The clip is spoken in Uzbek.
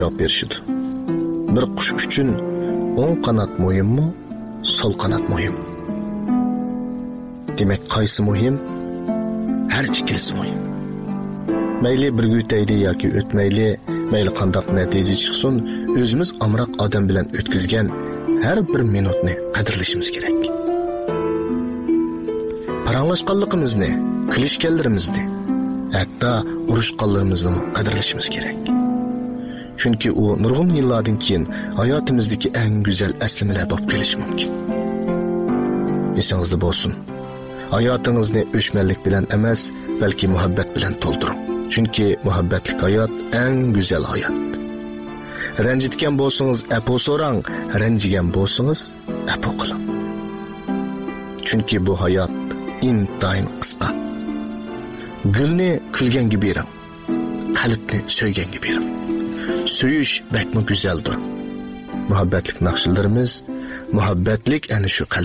cevap berişidi. Bir qush uchun o'ng qanot muhimmi, so'l qanot muhim? Demak, qaysi muhim? Har ikkisi muhim. Mayli bir o'taydi yoki o'tmayli, mayli qandaq natija chiqsin, o'zimiz amroq odam bilan o'tkazgan har bir minutni qadrlashimiz kerak. Paranglashganligimizni, kulishganlarimizni, hatto urushganlarimizni qadrlashimiz kerak. Chunki u nurg'un yillardan keyin hayotimizdagi eng go'zal aslamalar bo'lib qolishi mumkin. Esingizda bo'lsin. Hayotingizni o'chmanlik bilan emas, balki muhabbat bilan to'ldiring. Chunki muhabbatli hayot eng go'zal hayot. Ranjitgan bo'lsangiz, afu so'rang, ranjigan bo'lsangiz, afu qiling. Chunki bu hayot intayin qisqa. Gulni kulganga bering, qalbni so'yganga bering. Söyüş bakmi güzeldir. Muhabbetlik naqshlarimiz, muhabbetlik ana shu